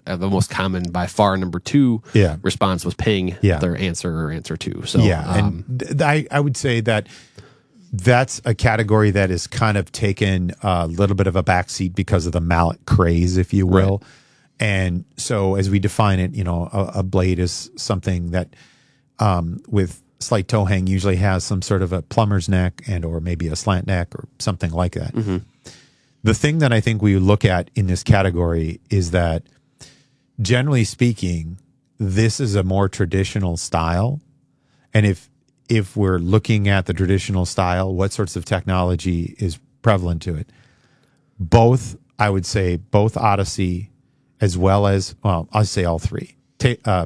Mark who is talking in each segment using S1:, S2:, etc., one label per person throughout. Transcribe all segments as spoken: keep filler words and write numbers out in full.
S1: uh, the most common by far number two
S2: yeah.
S1: response was ping
S2: yeah.
S1: their answer or answer two. So
S2: yeah,
S1: um,
S2: and th- I I would say that that's a category that has kind of taken a little bit of a backseat because of the mallet craze, if you will.
S1: Right.
S2: And so as we define it, you know, a, a blade is something that um, with slight toe hang usually has some sort of a plumber's neck and or maybe a slant neck or something like that.
S1: Mm-hmm.
S2: The thing that I think we look at in this category is that generally speaking, this is a more traditional style. And if if we're looking at the traditional style, what sorts of technology is prevalent to it? Both, I would say, both Odyssey as well as, well, I'll say all three. Ta- uh,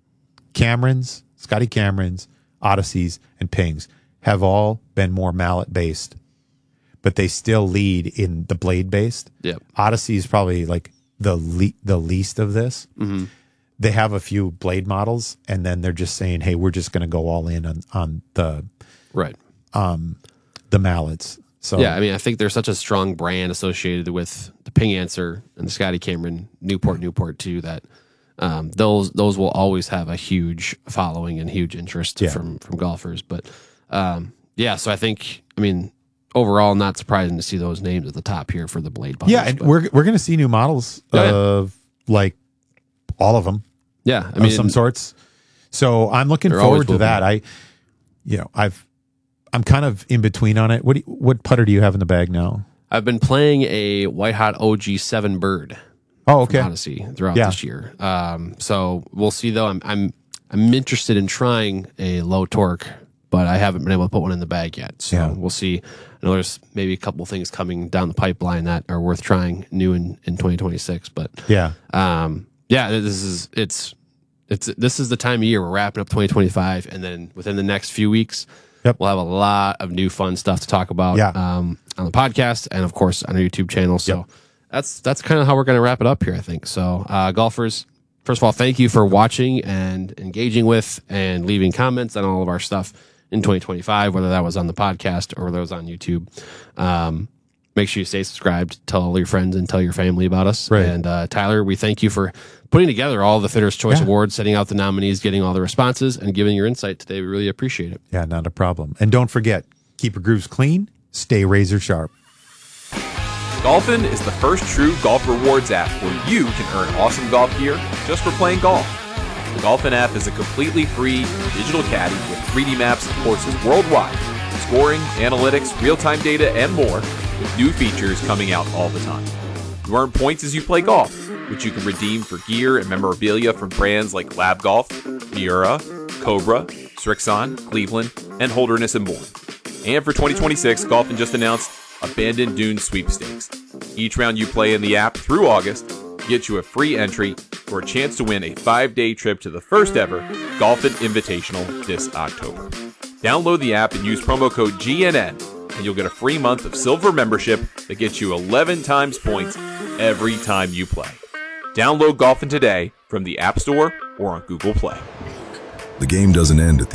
S2: Camerons, Scotty Camerons, Odysseys, and Pings have all been more mallet-based, but they still lead in the blade-based.
S1: Yep.
S2: Odyssey is probably like the le- the least of this.
S1: Mm-hmm.
S2: They have a few blade models, and then they're just saying, hey, we're just going to go all in on, on the
S1: right.
S2: um, the mallets. So
S1: Yeah, I mean, I think there's such a strong brand associated with the Ping Answer and the Scotty Cameron Newport Newport too that um, those those will always have a huge following and huge interest
S2: Yeah.
S1: from from golfers. But um, yeah, so I think I mean overall, not surprising to see those names at the top here for the blade putters.
S2: yeah, and
S1: but,
S2: we're we're going to see new models
S1: Oh, yeah.
S2: of like all of them.
S1: yeah, I
S2: Of
S1: mean,
S2: some sorts. So I'm looking
S1: There
S2: forward
S1: always
S2: to
S1: will
S2: that.
S1: be.
S2: I, you know, I've, I'm kind of in between on it. What do you, what putter do you have in the bag now?
S1: I've been playing a White Hot O G seven Bird.
S2: Oh, okay.
S1: Odyssey throughout
S2: Yeah.
S1: this year. Um, so we'll see though. I'm I'm I'm interested in trying a low torque, but I haven't been able to put one in the bag yet. So
S2: Yeah.
S1: we'll see. I know there's maybe a couple things coming down the pipeline that are worth trying new in, in twenty twenty-six. But
S2: Yeah.
S1: um, yeah, this is it's it's this is the time of year we're wrapping up twenty twenty-five, and then within the next few weeks,
S2: Yep.
S1: we'll have a lot of new fun stuff to talk about.
S2: Yeah.
S1: Um, on the podcast and of course on our YouTube channel. So.
S2: Yep.
S1: That's that's kind of how we're going to wrap it up here, I think. So, uh, golfers, first of all, thank you for watching and engaging with and leaving comments on all of our stuff in twenty twenty-five, whether that was on the podcast or whether it was on YouTube. Um, make sure you stay subscribed, tell all your friends and tell your family about us.
S2: Right.
S1: And uh, Tyler, we thank you for putting together all the Fitters' Choice
S2: Yeah.
S1: Awards, setting out the nominees, getting all the responses, and giving your insight today. We really appreciate it.
S2: Yeah, not a problem. And don't forget, keep your grooves clean, stay razor sharp.
S3: Golfin is the first true golf rewards app where you can earn awesome golf gear just for playing golf. The Golfin app is a completely free digital caddy with three D maps of courses worldwide, scoring, analytics, real-time data, and more, with new features coming out all the time. You earn points as you play golf, which you can redeem for gear and memorabilia from brands like Lab Golf, Miura, Cobra, Srixon, Cleveland, and Holderness and more. And for twenty twenty-six, Golfin just announced Abandoned Dunes Sweepstakes. Each round you play in the app through August gets you a free entry for a chance to win a five-day trip to the first ever Golfin Invitational this October. Download the app and use promo code G N N, and you'll get a free month of silver membership that gets you eleven times points every time you play. Download Golfin today from the App Store or on Google Play.
S4: The game doesn't end at the